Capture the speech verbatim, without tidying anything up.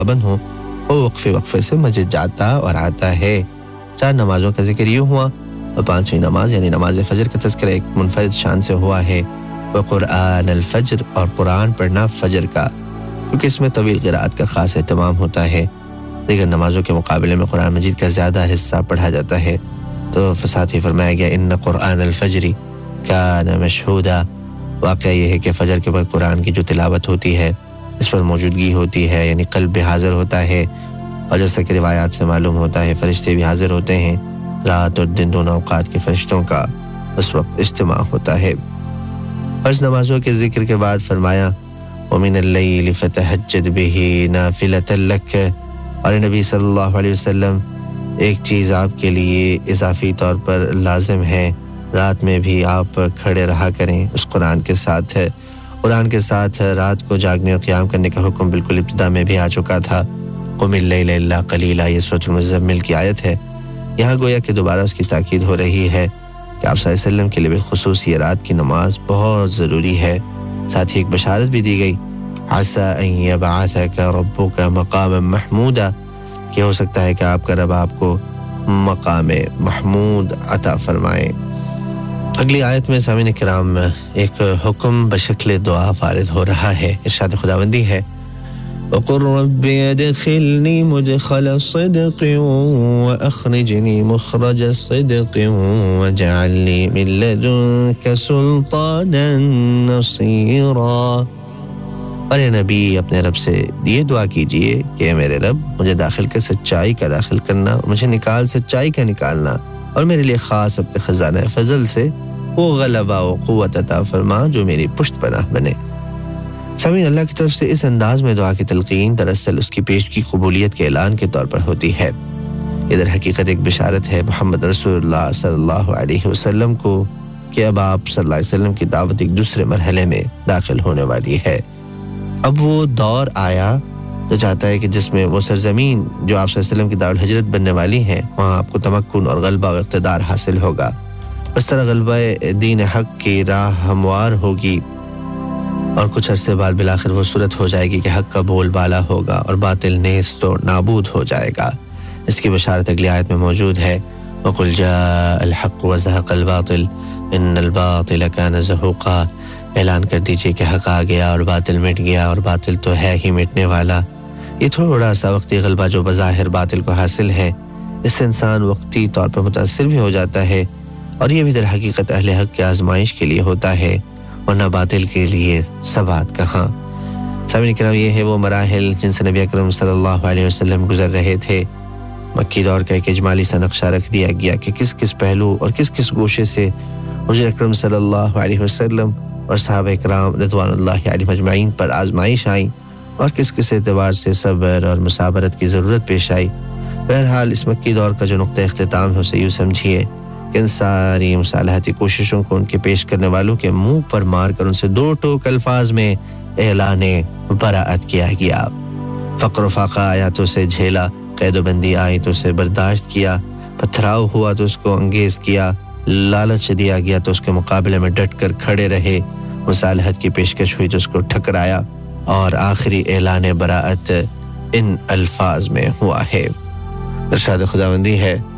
پابند ہوں وہ وقفے وقفے سے مسجد جاتا اور آتا ہے۔ چار نمازوں کا ذکر یوں ہوا اور پانچویں نماز یعنی نماز فجر کا تذکرہ ایک منفرد شان سے ہوا ہے۔ وقرآن الفجر اور قرآن پڑھنا فجر کا، کیونکہ اس میں طویل قرأت کا خاص اہتمام ہوتا ہے۔ دیگر نمازوں کے مقابلے میں قرآن مجید کا زیادہ حصہ پڑھا جاتا ہے، تو ساتھ ہی فرمایا گیا ان قرآن الفجر کان مشہودا۔ واقعہ یہ ہے کہ فجر کے بعد قرآن کی جو تلاوت ہوتی ہے اس پر موجودگی ہوتی ہے، یعنی قلب بھی حاضر ہوتا ہے، اور جیسا کہ روایات سے معلوم ہوتا ہے فرشتے بھی حاضر ہوتے ہیں۔ رات اور دن دونوں اوقات کے فرشتوں کا اس وقت اجتماع ہوتا ہے۔ فرض نمازوں کے ذکر کے بعد فرمایا وَمِنَ اللَّيْلِ فَتَهَجَّدْ بِهِ نَافِلَةً لَكَ، اور نبی صلی اللہ علیہ وسلم ایک چیز آپ کے لیے اضافی طور پر لازم ہے، رات میں بھی آپ کھڑے رہا کریں اس قرآن کے ساتھ ہے۔ قرآن کے ساتھ رات کو جاگنے اور قیام کرنے کا حکم بالکل ابتدا میں بھی آ چکا تھا۔ قُمِ اللَّيْلَ إِلَّا قَلِيلًا، یہ سورۃ المزمل کی آیت ہے۔ یہاں گویا کہ دوبارہ اس کی تاکید ہو رہی ہے کہ آپ صلی اللہ علیہ وسلم کے لیے بالخصوص یہ رات کی نماز بہت ضروری ہے۔ ساتھ ہی ایک بشارت بھی دی گئی عَسَىٰ أَن يَبْعَثَكَ رَبُّكَ مَقَامًا مَحْمُودًا، کہ ہو سکتا ہے کہ آپ کا رب آپ کو مقام محمود عطا فرمائے۔ اگلی آیت میں سامعین کرام ایک حکم بشکل دعا وارد ہو رہا ہے۔ ارشاد خداوندی ہے وَقُلْ رَبِّ ادْخِلْنِي مُدْخَلَ صِدْقٍ وَأَخْرِجْنِي مُخْرَجَ صِدْقٍ وَاجْعَلْ لِي مِن لَّدُنكَ سُلْطَانًا نَصِيرًا۔ اور اے نبی اپنے رب سے یہ دعا کیجئے کہ اے میرے رب مجھے داخل کر سچائی کا داخل کرنا، مجھے نکال سچائی کا نکالنا، اور میرے لیے خاص اپنے خزانہ فضل سے وہ غلبہ و قوت عطا فرما جو میری پشت پناہ بنے۔ سامعین، اللہ کی طرف سے اس انداز میں دعا کی تلقین دراصل اس کی پیشگی قبولیت کے اعلان کے طور پر ہوتی ہے۔ ادھر حقیقت ایک بشارت ہے محمد رسول اللہ صلی اللہ علیہ وسلم کو کہ اب آپ صلی اللہ علیہ وسلم کی دعوت ایک دوسرے مرحلے میں داخل ہونے والی ہے۔ اب وہ دور آیا جو چاہتا ہے کہ جس میں وہ سرزمین جو آپ صلی اللہ علیہ وسلم کی دارالحجرت بننے والی ہے وہاں آپ کو تمکن اور غلبہ و اقتدار حاصل ہوگا۔ اس طرح غلبہ دین حق کی راہ ہموار ہوگی اور کچھ عرصے بعد بالآخر وہ صورت ہو جائے گی کہ حق کا بول بالا ہوگا اور باطل نیست و نابود ہو جائے گا۔ اس کی بشارت اگلی آیت میں موجود ہے وَقُلْ جَاءَ الْحَقُّ وَزَهَقَ الْبَاطِلُ إِنَّ الْبَاطِلَ كَانَ زَهُوقًا۔ اعلان کر دیجئے کہ حق آ گیا اور باطل مٹ گیا، اور باطل تو ہے ہی مٹنے والا۔ یہ تھوڑا سا وقتی غلبہ جو بظاہر باطل کو حاصل ہے، اس سے انسان وقتی طور پر متاثر بھی ہو جاتا ہے، اور یہ بھی در حقیقت اہل حق کی آزمائش کے لیے ہوتا ہے، ورنہ باطل کے لیے ثبات کہاں۔ سامعین کرام، یہ ہے وہ مراحل جن سے نبی اکرم صلی اللہ علیہ وسلم گزر رہے تھے۔ مکی دور کا ایک اجمالی سا نقشہ رکھ دیا گیا کہ کس کس پہلو اور کس کس گوشے سے حضور اکرم صلی اللہ علیہ وسلم اور صحابہ کرام رضوان اللہ علیہم اجمعین پر آزمائش آئیں، اور کس کس اعتبار سے صبر اور مصابرت کی ضرورت پیش آئی۔ بہرحال اس مکی دور کا جو نقطہ اختتام ہے اسے یوں سمجھیے کہ ان ساری مصالحتی کوششوں کو ان کے پیش کرنے والوں کے منہ پر مار کر ان سے دو ٹوک الفاظ میں اعلان براءت کیا گیا۔ فقر و فاقہ آیا تو اسے جھیلا، قید و بندی آئی تو اسے برداشت کیا، پتھراؤ ہوا تو اس کو انگیز کیا، لالچ دیا گیا تو اس کے مقابلے میں ڈٹ کر کھڑے رہے، مصالحت کی پیشکش ہوئی تو اس کو ٹھکرایا، اور آخری اعلان براءت ان الفاظ میں ہوا ہے۔ ارشاد خداوندی ہے